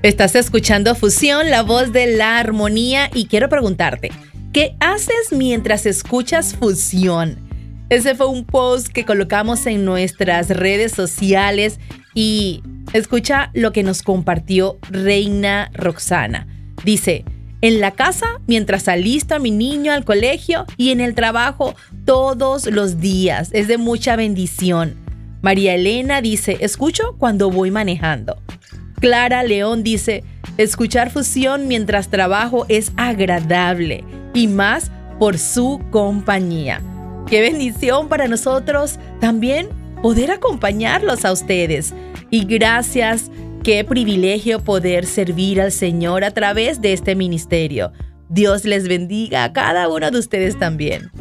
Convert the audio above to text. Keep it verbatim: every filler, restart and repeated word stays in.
Estás escuchando Fusión, la voz de la armonía, y quiero preguntarte, ¿qué haces mientras escuchas Fusión? Ese fue un post que colocamos en nuestras redes sociales y escucha lo que nos compartió Reina Roxana. Dice, en la casa mientras alisto a mi niño al colegio y en el trabajo todos los días. Es de mucha bendición. María Elena dice, escucho cuando voy manejando. Clara León dice, escuchar Fusión mientras trabajo es agradable y más por su compañía. Qué bendición para nosotros también poder acompañarlos a ustedes. Y gracias, qué privilegio poder servir al Señor a través de este ministerio. Dios les bendiga a cada uno de ustedes también.